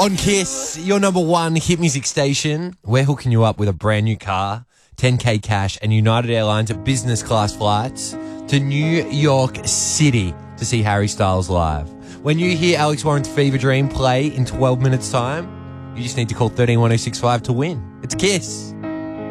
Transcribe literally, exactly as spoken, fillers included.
On Kiss, your number one hit music station. We're hooking you up with a brand new car, ten K cash, and United Airlines business class flights to New York City to see Harry Styles live. When you hear Alex Warren's Fever Dream play in twelve minutes time, you just need to call one three one oh six five to win. It's Kiss.